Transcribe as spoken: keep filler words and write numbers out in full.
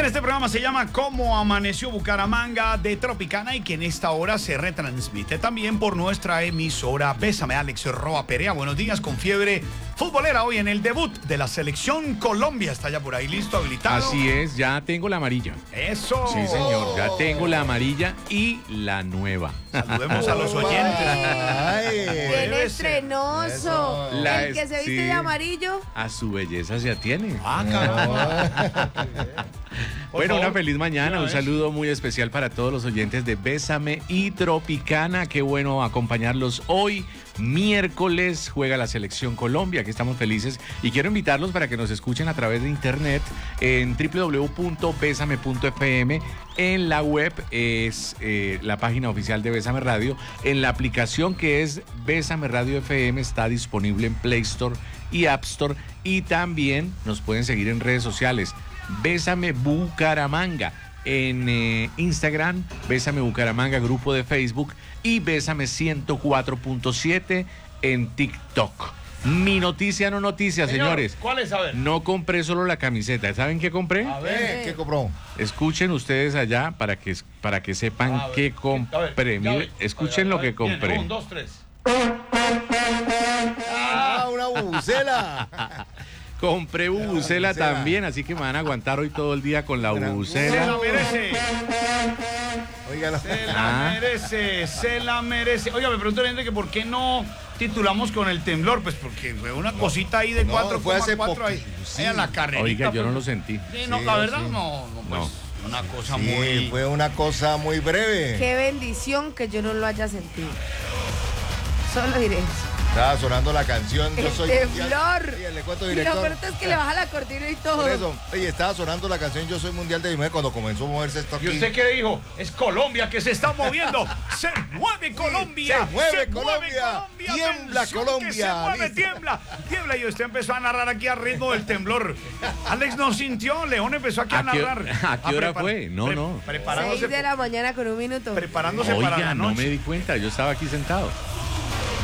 Bien, este programa se llama Cómo Amaneció Bucaramanga de Tropicana y que en esta hora se retransmite también por nuestra emisora. Bésame, Alex Roa Perea. Buenos días, con fiebre futbolera hoy en el debut de la selección Colombia. Está ya por ahí listo, habilitado. Así es, ya tengo la amarilla. Eso. Sí, señor, ya tengo la amarilla y la nueva. Saludemos a los oyentes. Ay, Bien estrenoso. La El que se viste sí. de amarillo. A su belleza se atiene. Ah, caramba. Bueno, favor. una feliz mañana, Una un vez. saludo muy especial para todos los oyentes de Bésame y Tropicana. Qué bueno acompañarlos hoy. Miércoles juega la selección Colombia, aquí estamos felices y quiero invitarlos para que nos escuchen a través de internet en doble u doble u doble u punto besame punto efe eme. En la web es eh, la página oficial de Bésame Radio. En la aplicación que es Bésame Radio F M está disponible en Play Store y App Store, y también nos pueden seguir en redes sociales. Bésame Bucaramanga en eh, Instagram, Bésame Bucaramanga, grupo de Facebook, y Bésame ciento cuatro punto siete en TikTok. Mi noticia no noticia, Señor, señores. ¿cuál es? A ver. No compré solo la camiseta. ¿Saben qué compré? A ver. ¿Qué compró? Escuchen ustedes allá para que, para que sepan A ver, qué a ver, compré. ya Mire, ve. escuchen A ver, lo a ver, que compré. viene, Un, dos, tres. Ah, una bubucela. Compré bubucela bubucela. también, así que me van a aguantar hoy todo el día con la Una Se la bubucela. merece. Oígalo. Se la Ah. merece, se la merece. Oiga, me pregunto gente que por qué no titulamos con el temblor, pues porque fue una cosita ahí de no, cuatro fue hace coma cuatro ahí, poquito, sí. ahí a la carrerita. Oiga, yo no lo pues. sentí. Sí, no, Sí, la verdad sí. no, no, pues una cosa Sí, muy... fue una cosa muy breve. Qué bendición que yo no lo haya sentido. Solo diré eso. Estaba sonando la canción Yo El soy temblor. mundial. Sí, le cuento, Y lo director. peor es que le baja la cortina y todo. Por eso, oye, estaba sonando la canción Yo soy mundial de mi mujer cuando comenzó a moverse esto aquí. ¿Y usted qué dijo? Es Colombia que se está moviendo. Se mueve Colombia. Se mueve Colombia. Tiembla Atención, Colombia. que se mueve, Listo. tiembla. Tiembla. Y usted empezó a narrar aquí al ritmo del temblor. Alex no sintió. León empezó aquí a, ¿A qué- narrar. a qué hora prepar- fue? No, no. Preparándose, Seis de la mañana con un minuto. preparándose para Oiga, la no noche. me di cuenta, yo estaba aquí sentado.